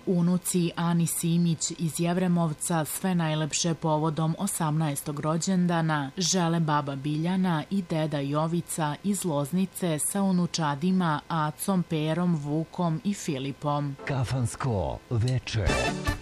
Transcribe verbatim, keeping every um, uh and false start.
Unuci Ani Simić iz Jevremovca sve najlepše povodom osamnaestog rođendana žele baba Biljana i deda Jovica iz Loznice sa unučadima Acom, Perom, Vukom i Filipom. Kafansko veče.